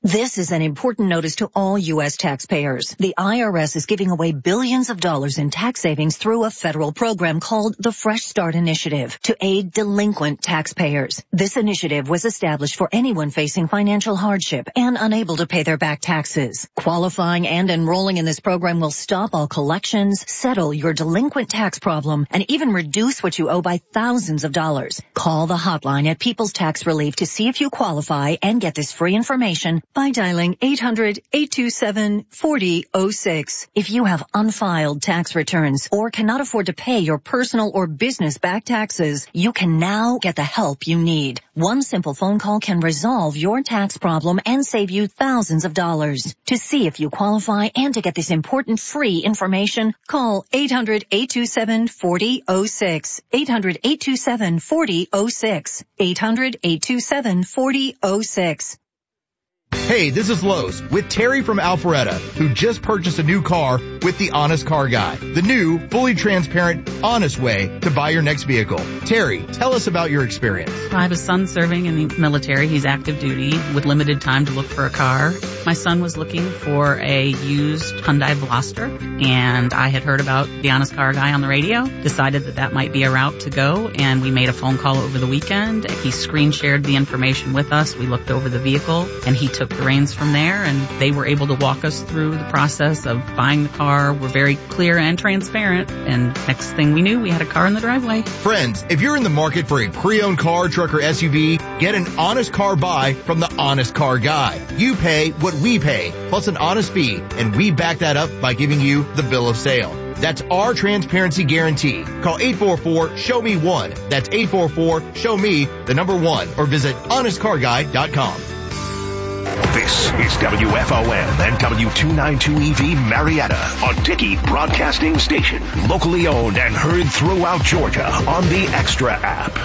This is an important notice to all U.S. taxpayers. The IRS is giving away billions of dollars in tax savings through a federal program called the Fresh Start Initiative to aid delinquent taxpayers. This initiative was established for anyone facing financial hardship and unable to pay their back taxes. Qualifying and enrolling in this program will stop all collections, settle your delinquent tax problem, and even reduce what you owe by thousands of dollars. Call the hotline at People's Tax Relief to see if you qualify and get this free information by dialing 800-827-4006. If you have unfiled tax returns or cannot afford to pay your personal or business back taxes, you can now get the help you need. One simple phone call can resolve your tax problem and save you thousands of dollars. To see if you qualify and to get this important free information, call 800-827-4006. 800-827-4006. 800-827-4006. Hey, this is Lowe's with Terry from Alpharetta, who just purchased a new car with the Honest Car Guy, the new, fully transparent, honest way to buy your next vehicle. Terry, tell us about your experience. I have a son serving in the military. He's active duty with limited time to look for a car. My son was looking for a used Hyundai Veloster, and I had heard about the Honest Car Guy on the radio, decided that might be a route to go, and we made a phone call over the weekend. He screen shared the information with us. We looked over the vehicle, and he took the reins from there, and they were able to walk us through the process of buying the car. We're very clear and transparent, and next thing we knew, we had a car in the driveway. Friends, if you're in the market for a pre-owned car, truck, or SUV, get an honest car buy from the Honest Car Guy. You pay what we pay, plus an honest fee, and we back that up by giving you the bill of sale. That's our transparency guarantee. Call 844-SHOW-ME-1. That's 844-SHOW-ME, the number 1, or visit honestcarguy.com. This is WFOM and W292EV Marietta, a Dickey Broadcasting Station. Locally owned and heard throughout Georgia on the Extra app.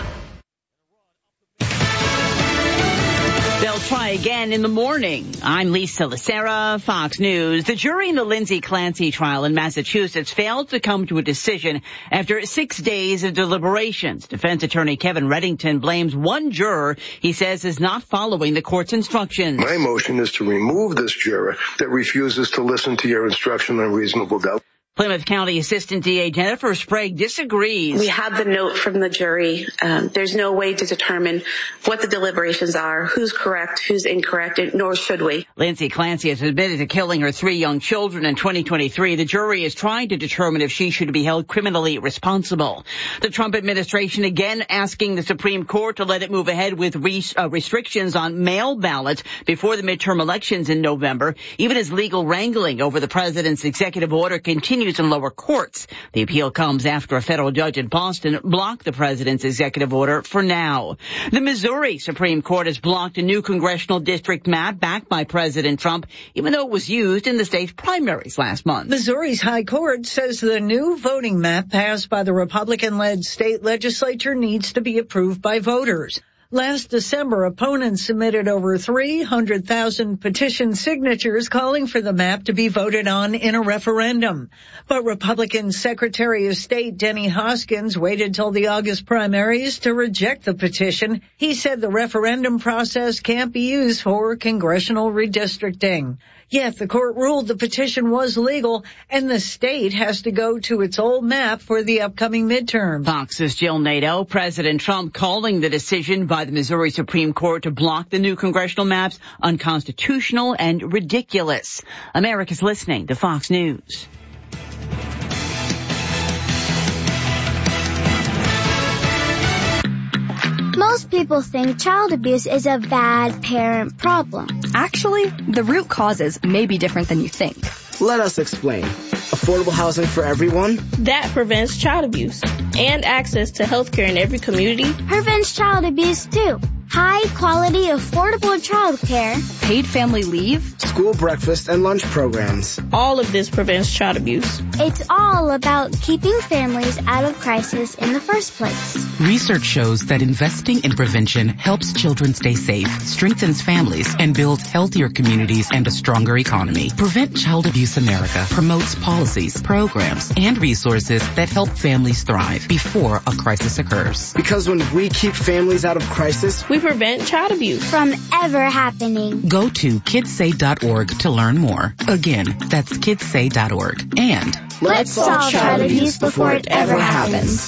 They'll try again in the morning. I'm Lisa Lacera, Fox News. The jury in the Lindsay Clancy trial in Massachusetts failed to come to a decision after 6 days of deliberations. Defense attorney Kevin Reddington blames one juror he says is not following the court's instructions. My motion is to remove this juror that refuses to listen to your instruction on reasonable doubt. Plymouth County Assistant DA Jennifer Sprague disagrees. We had the note from the jury. There's no way to determine what the deliberations are, who's correct, who's incorrect, nor should we. Lindsay Clancy has admitted to killing her 3 young children in 2023. The jury is trying to determine if she should be held criminally responsible. The Trump administration again asking the Supreme Court to let it move ahead with restrictions on mail ballots before the midterm elections in November, even as legal wrangling over the president's executive order continues in lower courts. The appeal comes after a federal judge in Boston blocked the president's executive order for now. The Missouri Supreme Court has blocked a new congressional district map backed by President Trump, even though it was used in the state's primaries last month. Missouri's High Court says the new voting map passed by the Republican-led state legislature needs to be approved by voters. Last December, opponents submitted over 300,000 petition signatures calling for the map to be voted on in a referendum. But Republican Secretary of State Denny Hoskins waited till the August primaries to reject the petition. He said the referendum process can't be used for congressional redistricting. Yet the court ruled the petition was legal and the state has to go to its old map for the upcoming midterms. Fox's Jill Nato. President Trump calling the decision by the Missouri Supreme Court to block the new congressional maps unconstitutional and ridiculous. America's listening to Fox News. Most people think child abuse is a bad parent problem. Actually, the root causes may be different than you think. Let us explain. Affordable housing for everyone. That prevents child abuse. And access to health care in every community. Prevents child abuse too. High quality, affordable child care. Paid family leave. School breakfast and lunch programs. All of this prevents child abuse. It's all about keeping families out of crisis in the first place. Research shows that investing in prevention helps children stay safe, strengthens families, and builds healthier communities and a stronger economy. Prevent Child Abuse America promotes policies, programs, and resources that help families thrive before a crisis occurs. Because when we keep families out of crisis, we to prevent child abuse from ever happening. Go to kidssay.org to learn more. Again, that's kidssay.org. And let's solve child abuse before it ever happens.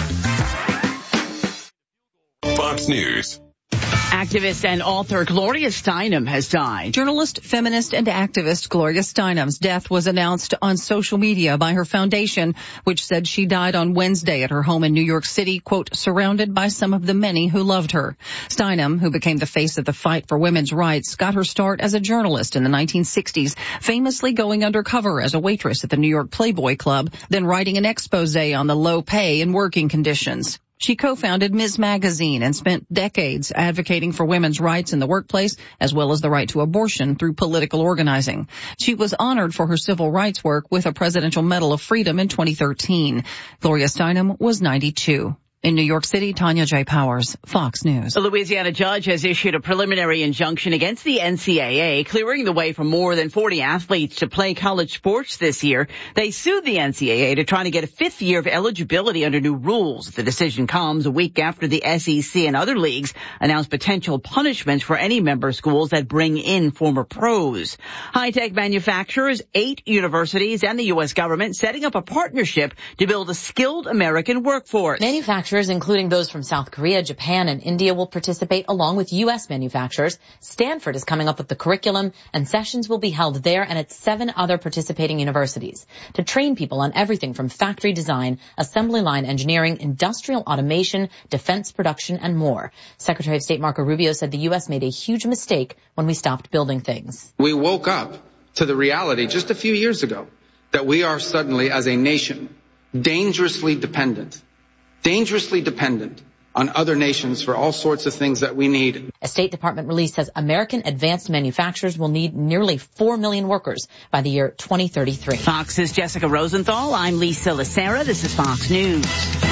Fox News. Activist and author Gloria Steinem has died. Journalist, feminist, and activist Gloria Steinem's death was announced on social media by her foundation, which said she died on Wednesday at her home in New York City, quote, surrounded by some of the many who loved her. Steinem, who became the face of the fight for women's rights, got her start as a journalist in the 1960s, famously going undercover as a waitress at the New York Playboy Club, then writing an expose on the low pay and working conditions. She co-founded Ms. Magazine and spent decades advocating for women's rights in the workplace, as well as the right to abortion through political organizing. She was honored for her civil rights work with a Presidential Medal of Freedom in 2013. Gloria Steinem was 92. In New York City, Tanya J. Powers, Fox News. A Louisiana judge has issued a preliminary injunction against the NCAA, clearing the way for more than 40 athletes to play college sports this year. They sued the NCAA to try to get a fifth year of eligibility under new rules. The decision comes a week after the SEC and other leagues announced potential punishments for any member schools that bring in former pros. High-tech manufacturers, 8 universities, and the U.S. government setting up a partnership to build a skilled American workforce. Manufacturers, including those from South Korea, Japan, and India, will participate along with U.S. manufacturers. Stanford is coming up with the curriculum, and sessions will be held there and at 7 other participating universities to train people on everything from factory design, assembly line engineering, industrial automation, defense production, and more. Secretary of State Marco Rubio said the U.S. made a huge mistake when we stopped building things. We woke up to the reality just a few years ago that we are suddenly, as a nation, dangerously dependent on other nations for all sorts of things that we need. A State Department release says American advanced manufacturers will need nearly 4 million workers by the year 2033. Fox's Jessica Rosenthal. I'm Lisa Lacera. This is Fox News.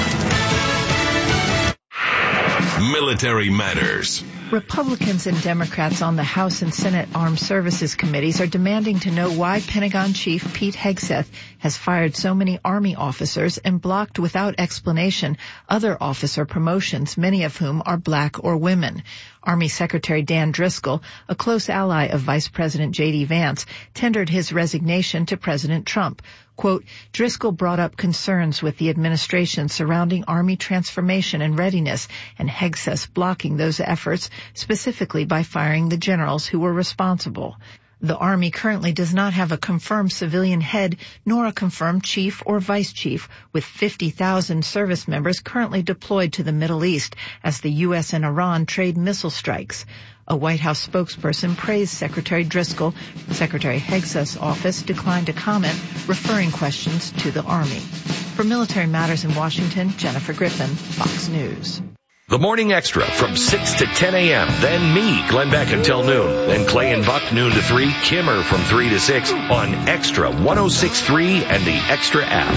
Military Matters. Republicans and Democrats on the House and Senate Armed Services Committees are demanding to know why Pentagon Chief Pete Hegseth has fired so many Army officers and blocked without explanation other officer promotions, many of whom are black or women. Army Secretary Dan Driscoll, a close ally of Vice President J.D. Vance, tendered his resignation to President Trump. Quote, Driscoll brought up concerns with the administration surrounding Army transformation and readiness, and Hegseth blocking those efforts, specifically by firing the generals who were responsible. The Army currently does not have a confirmed civilian head nor a confirmed chief or vice chief, with 50,000 service members currently deployed to the Middle East as the U.S. and Iran trade missile strikes. A White House spokesperson praised Secretary Driscoll. Secretary Hegseth's office declined to comment, referring questions to the Army. For Military Matters in Washington, Jennifer Griffin, Fox News. The Morning Extra from 6 to 10 a.m. Then me, Glenn Beck, until noon. Then Clay and Buck, noon to 3. Kimmer from 3 to 6 on Extra 106.3 and the Extra app.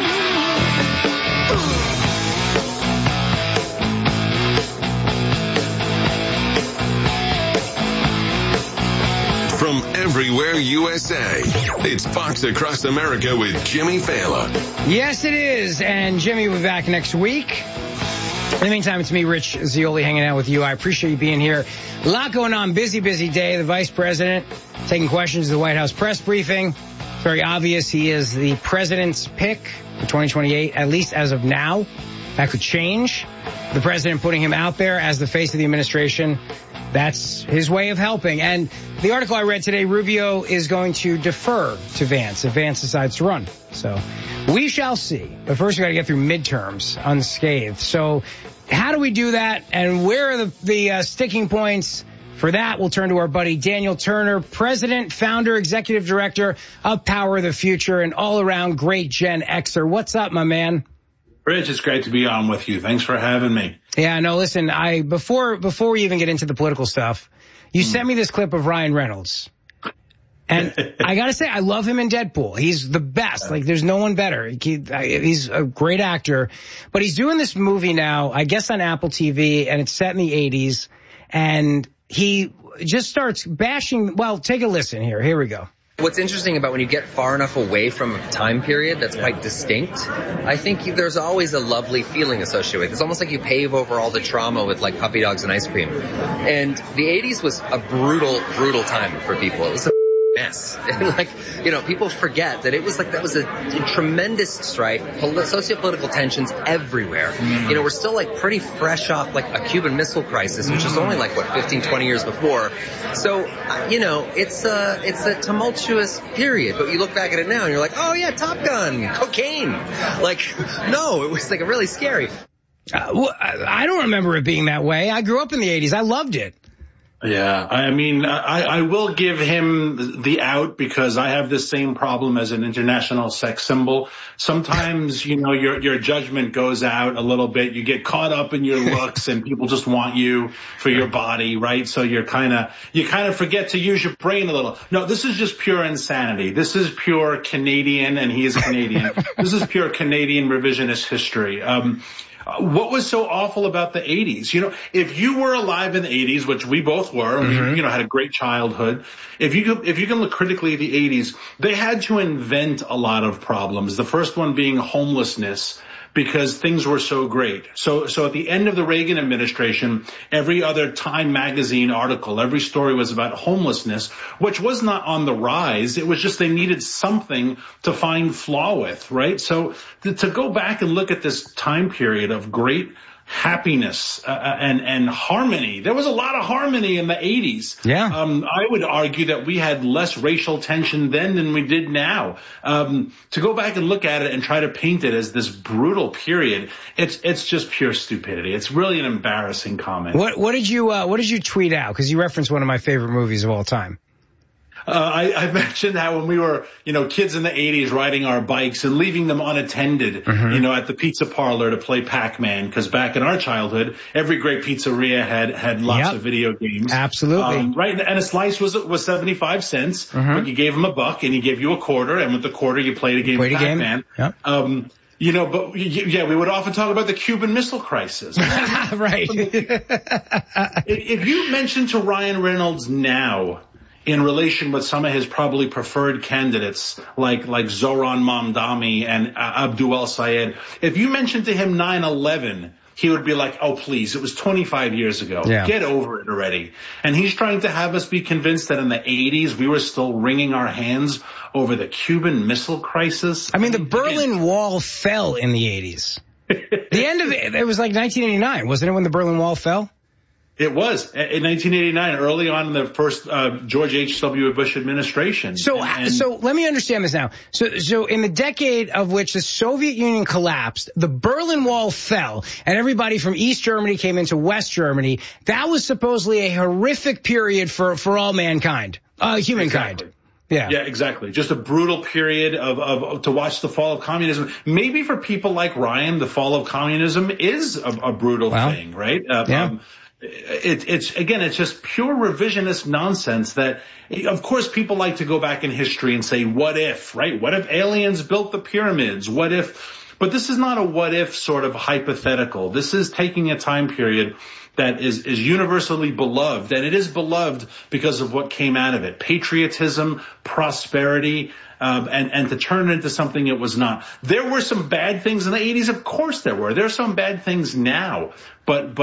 From everywhere USA, it's Fox Across America with Jimmy Fallon. Yes, it is. And Jimmy will be back next week. In the meantime, it's me, Rich Zioli, hanging out with you. I appreciate you being here. A lot going on. Busy day. The Vice President taking questions at the White House press briefing. It's very obvious he is the president's pick for 2028, at least as of now. That could change. The president putting him out there as the face of the administration. That's his way of helping. And the article I read today, Rubio is going to defer to Vance if Vance decides to run. So we shall see. But first, we got to get through midterms unscathed. So how do we do that? And where are the sticking points? For that, we'll turn to our buddy Daniel Turner, president, founder, executive director of Power of the Future, and all-around great Gen Xer. What's up, my man? Rich, it's great to be on with you. Thanks for having me. Yeah, no, listen, before we even get into the political stuff, you sent me this clip of Ryan Reynolds. And I got to say, I love him in Deadpool. He's the best. Like, there's no one better. He's a great actor. But he's doing this movie now, I guess on Apple TV, and it's set in the 80s. And he just starts bashing. Well, take a listen here. Here we go. What's interesting about when you get far enough away from a time period that's quite distinct, I think there's always a lovely feeling associated with it. It's almost like you pave over all the trauma with like puppy dogs and ice cream. And the 80s was a brutal, brutal time for people. It was a mess. And people forget that it was like, that was a tremendous strife, socio-political tensions everywhere. We're still like pretty fresh off like a Cuban Missile Crisis, which was only like, 15, 20 years before. So, it's a tumultuous period, but you look back at it now and you're like, oh yeah, Top Gun, cocaine. No, it was like really scary. I don't remember it being that way. I grew up in the 80s. I loved it. Yeah, I mean, I will give him the out because I have the same problem as an international sex symbol. Sometimes, your judgment goes out a little bit. You get caught up in your looks and people just want you for your body, right? So you kind of forget to use your brain a little. No, this is just pure insanity. This is pure Canadian, and he is Canadian. This is pure Canadian revisionist history. What was so awful about the 80s? If you were alive in the 80s, which we both were, we, had a great childhood. If you can look critically at the 80s, they had to invent a lot of problems. The first one being homelessness, because things were so great. So at the end of the Reagan administration, every other Time magazine article, every story was about homelessness, which was not on the rise. It was just they needed something to find flaw with, right? So to go back and look at this time period of great happiness and harmony. There was a lot of harmony in the 80s. Yeah. I would argue that we had less racial tension then than we did now. To go back and look at it and try to paint it as this brutal period, it's just pure stupidity. It's really an embarrassing comment. What did you tweet out? Because you referenced one of my favorite movies of all time. I mentioned how when we were, kids in the 80s riding our bikes and leaving them unattended, at the pizza parlor to play Pac-Man. Because back in our childhood, every great pizzeria had lots of video games. Absolutely. Right. And a slice was 75 cents, but you gave them $1 and he gave you a quarter. And with the quarter, you played a game of Pac-Man. Yep. But we would often talk about the Cuban Missile Crisis. Right. If you mention to Ryan Reynolds now, in relation with some of his probably preferred candidates, like Zoran Mamdani and Abdul El-Sayed, if you mentioned to him 9/11, he would be like, oh, please, it was 25 years ago. Yeah. Get over it already. And he's trying to have us be convinced that in the 80s, we were still wringing our hands over the Cuban Missile Crisis. I mean, the Berlin Wall fell in the 80s. The end of it was like 1989, wasn't it, when the Berlin Wall fell? It was in 1989, early on in the first George H.W. Bush administration. So let me understand this now. So in the decade of which the Soviet Union collapsed, the Berlin Wall fell, and everybody from East Germany came into West Germany. That was supposedly a horrific period for all mankind, humankind. Exactly. Yeah, exactly. Just a brutal period of to watch the fall of communism. Maybe for people like Ryan, the fall of communism is a brutal thing, right? It's just pure revisionist nonsense that, of course, people like to go back in history and say, what if, right? What if aliens built the pyramids? What if? But this is not a what if sort of hypothetical. This is taking a time period that is universally beloved, and it is beloved because of what came out of it. Patriotism, prosperity, and to turn it into something it was not. There were some bad things in the 80s, of course there were. There are some bad things now. But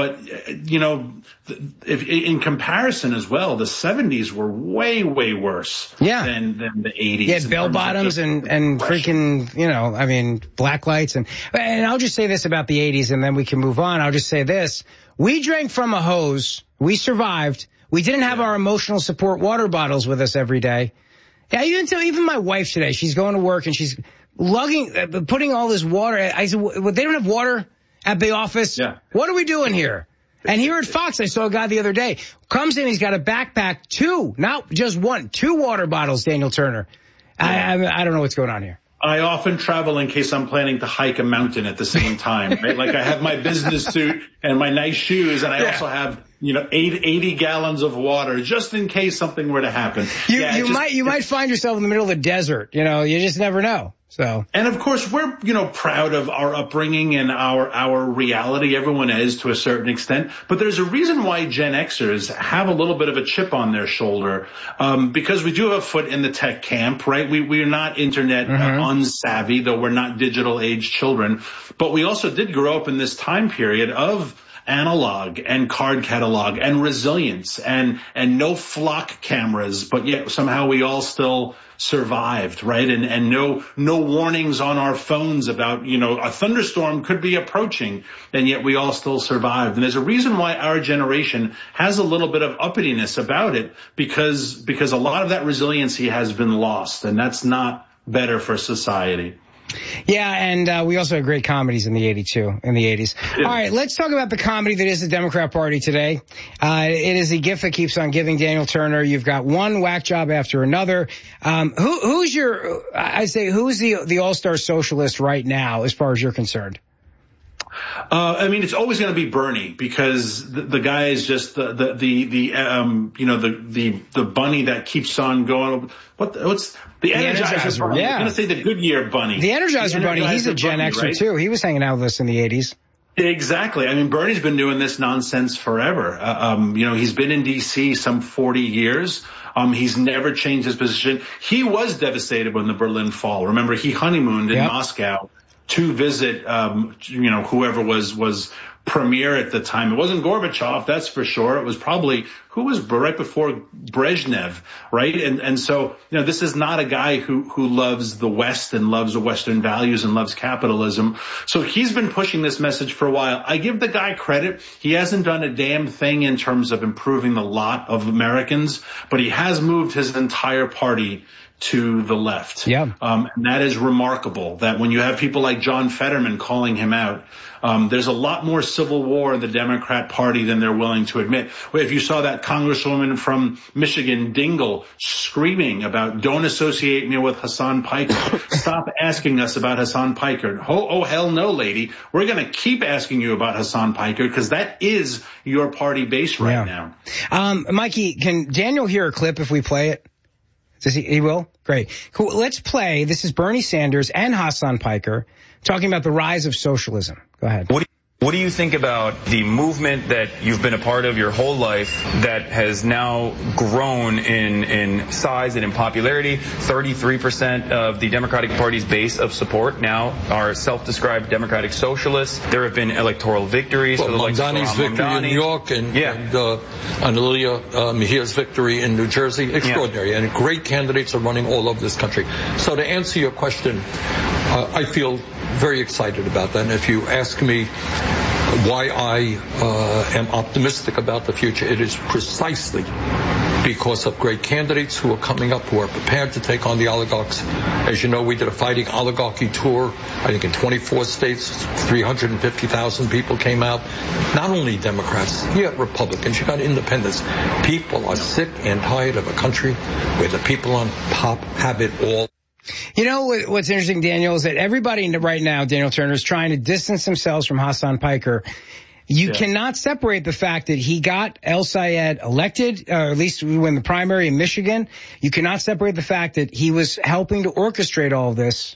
if in comparison as well, the 70s were way, way worse than the 80s. Yeah, bell bottoms and freaking, black lights. And I'll just say this about the 80s, and then we can move on. I'll just say this. We drank from a hose. We survived. We didn't have our emotional support water bottles with us every day. Yeah, even my wife today, she's going to work and she's putting all this water. I said, well, they don't have water at the office. Yeah. What are we doing here? And here at Fox, I saw a guy the other day comes in. He's got a backpack, 2, not just 1, 2 water bottles. Daniel Turner. I don't know what's going on here. I often travel in case I'm planning to hike a mountain at the same time, right? Like I have my business suit and my nice shoes, and I also have, 80 gallons of water just in case something were to happen. You might find yourself in the middle of the desert. You just never know. So, and of course, we're, proud of our upbringing and our reality. Everyone is to a certain extent, but there's a reason why Gen Xers have a little bit of a chip on their shoulder, because we do have a foot in the tech camp, right? We are not internet unsavvy, though we're not digital age children, but we also did grow up in this time period of analog and card catalog and resilience and no flock cameras, but yet somehow we all still survived, right? And no warnings on our phones about, a thunderstorm could be approaching, and yet we all still survived. And there's a reason why our generation has a little bit of uppityness about it, because a lot of that resiliency has been lost, and that's not better for society. Yeah, and we also had great comedies in the 80s. Yeah. All right, let's talk about the comedy that is the Democrat Party today. It is the gift that keeps on giving, Daniel Turner. You've got one whack job after another. Who's the all-star socialist right now, as far as you're concerned? It's always going to be Bernie, because the guy is just the bunny that keeps on going. What's the Energizer Bunny? Yeah. I'm going to say the Goodyear Bunny. The Energizer Bunny. He's a Gen Xer, right? Too. He was hanging out with us in the 80s. Exactly. Bernie's been doing this nonsense forever. He's been in D.C. some 40 years. He's never changed his position. He was devastated when the Berlin Fall. Remember, he honeymooned in Moscow to visit, whoever was premier at the time. It wasn't Gorbachev, that's for sure. It was probably, who was right before Brezhnev, right? And so, this is not a guy who loves the West and loves the Western values and loves capitalism. So he's been pushing this message for a while. I give the guy credit. He hasn't done a damn thing in terms of improving the lot of Americans, but he has moved his entire party to the left. Yeah. And that is remarkable, that when you have people like John Fetterman calling him out, there's a lot more civil war in the Democrat Party than they're willing to admit. If you saw that Congresswoman from Michigan, Dingell, screaming about, don't associate me with Hassan Piker. Stop asking us about Hassan Piker. Oh, hell no, lady. We're going to keep asking you about Hassan Piker, because that is your party base right now. Mikey, can Daniel hear a clip if we play it? Does he will? Great. Cool. Let's play. This is Bernie Sanders and Hassan Piker talking about the rise of socialism. Go ahead. What do you think about the movement that you've been a part of your whole life that has now grown in size and in popularity? 33% of the Democratic Party's base of support now are self-described Democratic Socialists. There have been electoral victories. Well, Mamdani's victory in New York and Amelia Mejir's victory in New Jersey. Extraordinary. And great candidates are running all over this country. So to answer your question, I feel very excited about that. And if you ask me why I am optimistic about the future, it is precisely because of great candidates who are coming up, who are prepared to take on the oligarchs. As you know, we did a fighting oligarchy tour, I think in 24 states, 350,000 people came out. Not only Democrats, you got Republicans, you got independents. People are sick and tired of a country where the people on top have it all. You know what's interesting, Daniel, is that everybody right now, Daniel Turner, is trying to distance themselves from Hassan Piker. You cannot separate the fact that he got El Sayed elected, or at least when the primary in Michigan. You cannot separate the fact that he was helping to orchestrate all of this.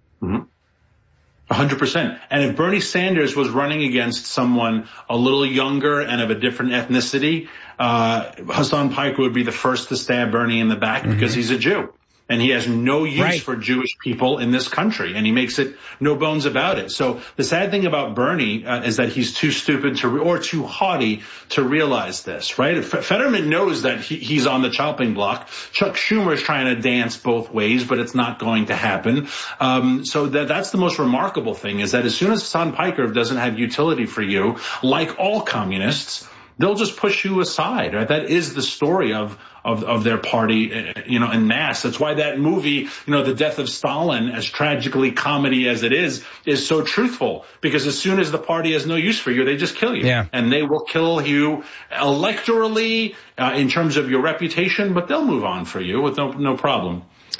100%. And if Bernie Sanders was running against someone a little younger and of a different ethnicity, Hassan Piker would be the first to stab Bernie in the back because he's a Jew. And he has no use for Jewish people in this country, and he makes it no bones about it. So the sad thing about Bernie is that he's too stupid or too haughty to realize this, right? Fetterman knows that he's on the chopping block. Chuck Schumer is trying to dance both ways, but it's not going to happen. So that's the most remarkable thing, is that as soon as Hassan Piker doesn't have utility for you, like all communists, they'll just push you aside, right? That is the story of their party, en masse. That's why that movie, The Death of Stalin, as tragically comedy as it is so truthful. Because as soon as the party has no use for you, they just kill you. Yeah. And they will kill you electorally, in terms of your reputation, but they'll move on for you with no problem.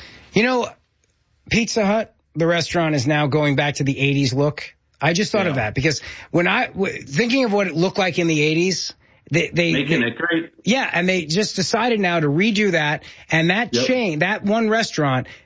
Pizza Hut, the restaurant, is now going back to the 80s look. I just thought of that because when thinking of what it looked like in the 80s, making it great. Yeah, and they just decided now to redo that, and that chain, that one restaurant,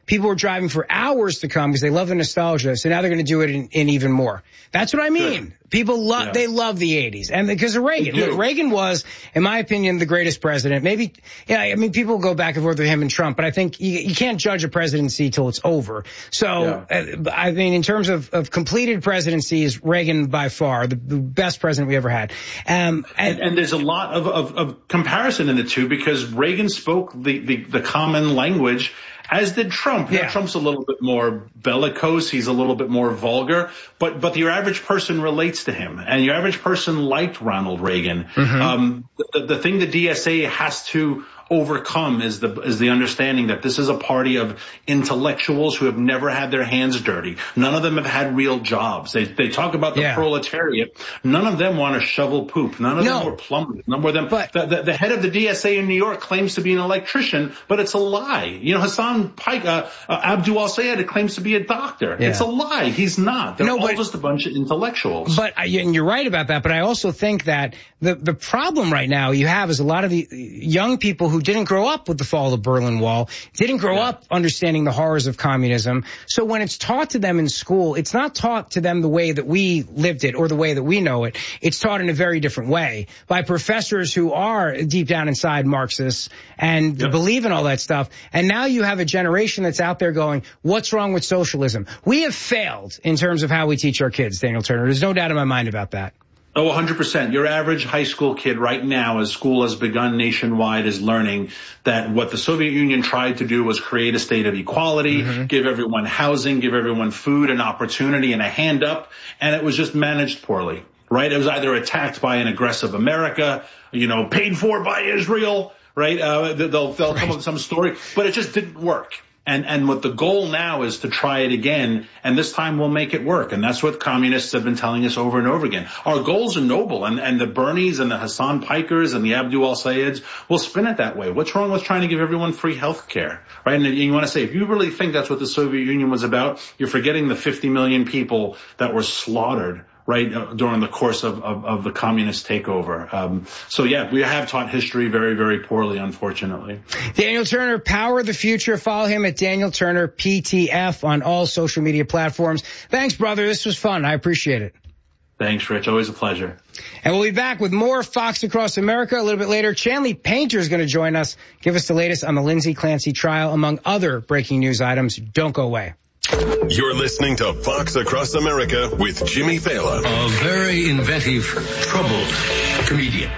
people were driving for hours to come because they love the nostalgia. So now they're going to do it in even more. That's what I mean. Good. People love, they love the 80s. And because of Reagan. Look, Reagan was, in my opinion, the greatest president. Maybe, I mean, people go back and forth with him and Trump, but I think you can't judge a presidency till it's over. So, I mean, in terms of completed presidencies, Reagan by far the best president we ever had. And there's a lot of comparison in the two because Reagan spoke the common language, as did Trump. Yeah. Trump's a little bit more bellicose. He's a little bit more vulgar, but your average person relates to him, and your average person liked Ronald Reagan. Mm-hmm. The thing the DSA has to overcome is the understanding that this is a party of intellectuals who have never had their hands dirty. None of them have had real jobs. They talk about the proletariat. None of them want to shovel poop. None of them were plumbers. None of them. But the head of the DSA in New York claims to be an electrician, but it's a lie. You know, Hassan Pike, Abdul Al-Sayed claims to be a doctor. Yeah. It's a lie. He's not. They're all just a bunch of intellectuals. But and you're right about that. But I also think that the problem right now you have is a lot of the young people who didn't grow up with the fall of the Berlin Wall, didn't grow up understanding the horrors of communism. So when it's taught to them in school, it's not taught to them the way that we lived it or the way that we know it. It's taught in a very different way by professors who are deep down inside Marxists and believe in all that stuff. And now you have a generation that's out there going, what's wrong with socialism? We have failed in terms of how we teach our kids, Daniel Turner. There's no doubt in my mind about that. Oh, 100%. Your average high school kid right now, as school has begun nationwide, is learning that what the Soviet Union tried to do was create a state of equality, give everyone housing, give everyone food and opportunity and a hand up, and it was just managed poorly, right? It was either attacked by an aggressive America, paid for by Israel, right? They'll come up with some story, but it just didn't work. And what the goal now is to try it again, and this time we'll make it work. And that's what communists have been telling us over and over again. Our goals are noble, and the Bernies and the Hassan Pikers and the Abdul Al-Sayeds will spin it that way. What's wrong with trying to give everyone free health care, right? And you want to say, if you really think that's what the Soviet Union was about, you're forgetting the 50 million people that were slaughtered, right, during the course of the communist takeover. So we have taught history very, very poorly, unfortunately. Daniel Turner, Power the Future. Follow him at Daniel Turner PTF on all social media platforms. Thanks, brother. This was fun. I appreciate it. Thanks, Rich. Always a pleasure. And we'll be back with more Fox Across America a little bit later. Chanley Painter is going to join us, give us the latest on the Lindsay Clancy trial, among other breaking news items. Don't go away. You're listening to Fox Across America with Jimmy Fallon. A very inventive, troubled comedian.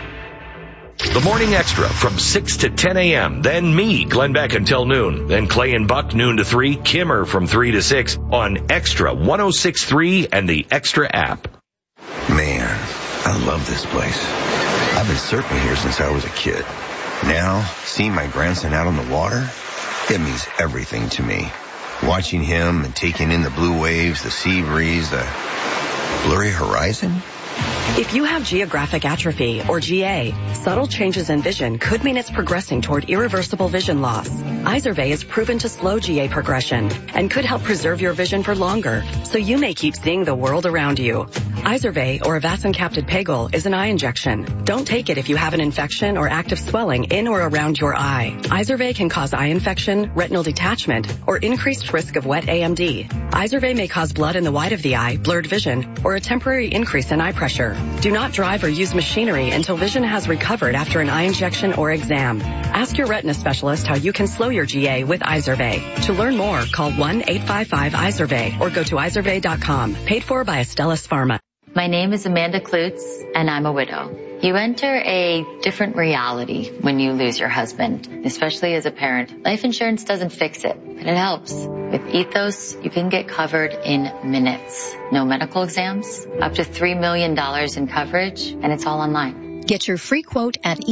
The Morning Extra from 6 to 10 a.m. Then me, Glenn Beck, until noon. Then Clay and Buck, noon to 3. Kimmer from 3 to 6 on Extra 106.3 and the Extra app. Man, I love this place. I've been surfing here since I was a kid. Now, seeing my grandson out on the water, it means everything to me. Watching him and taking in the blue waves, the sea breeze, the blurry horizon. If you have geographic atrophy, or GA, subtle changes in vision could mean it's progressing toward irreversible vision loss. Izervay is proven to slow GA progression and could help preserve your vision for longer, so you may keep seeing the world around you. Izervay, or Avastin-capted Pegol, is an eye injection. Don't take it if you have an infection or active swelling in or around your eye. Izervay can cause eye infection, retinal detachment, or increased risk of wet AMD. Izervay may cause blood in the white of the eye, blurred vision, or a temporary increase in eye pressure. Do not drive or use machinery until vision has recovered after an eye injection or exam. Ask your retina specialist how you can slow your GA with Izervay. To learn more, call 1-855-IZERVAY or go to izervay.com. Paid for by Astellas Pharma. My name is Amanda Klutz, and I'm a widow. You enter a different reality when you lose your husband, especially as a parent. Life insurance doesn't fix it, but it helps. With Ethos, you can get covered in minutes. No medical exams, up to $3 million in coverage, and it's all online. Get your free quote at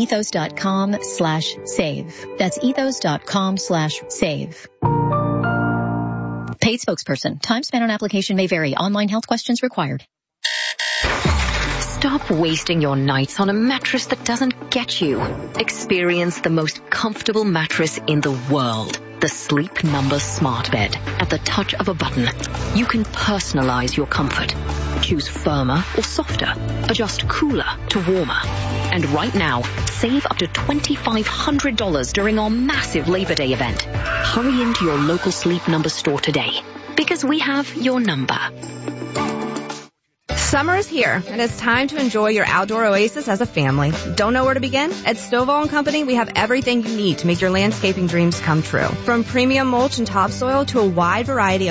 ethos.com/save. That's ethos.com/save. Paid spokesperson. Time spent on application may vary. Online health questions required. Stop wasting your nights on a mattress that doesn't get you. Experience the most comfortable mattress in the world. The Sleep Number Smart Bed. At the touch of a button, you can personalize your comfort. Choose firmer or softer. Adjust cooler to warmer. And right now, save up to $2,500 during our massive Labor Day event. Hurry into your local Sleep Number store today, because we have your number. Summer is here, and it's time to enjoy your outdoor oasis as a family. Don't know where to begin? At Stovall & Company, we have everything you need to make your landscaping dreams come true. From premium mulch and topsoil to a wide variety of